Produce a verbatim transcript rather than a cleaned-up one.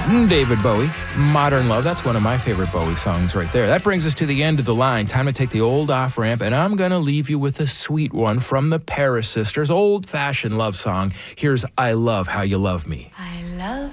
David Bowie, Modern Love. That's one of my favorite Bowie songs right there. That brings us to the end of the line. Time to take the old off-ramp, and I'm going to leave you with a sweet one from the Paris Sisters, old-fashioned love song. Here's I Love How You Love Me. I love